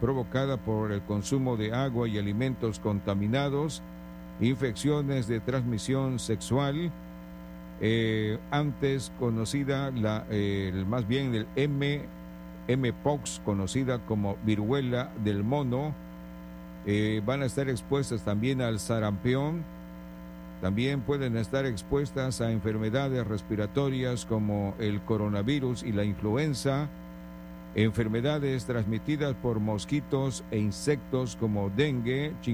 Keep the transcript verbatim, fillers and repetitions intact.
provocada por el consumo de agua y alimentos contaminados, infecciones de transmisión sexual, eh, antes conocida, la, eh, más bien el M, Mpox, conocida como viruela del mono. Eh, van a estar expuestas también al sarampión. También pueden estar expuestas a enfermedades respiratorias como el coronavirus y la influenza, enfermedades transmitidas por mosquitos e insectos como dengue,